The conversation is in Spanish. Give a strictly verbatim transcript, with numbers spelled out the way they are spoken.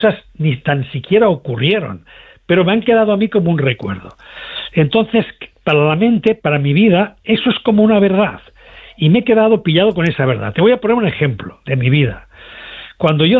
ni tan siquiera ocurrieron, pero me han quedado a mí como un recuerdo. Entonces, para la mente, para mi vida, eso es como una verdad. Y me he quedado pillado con esa verdad. Te voy a poner un ejemplo de mi vida. Cuando yo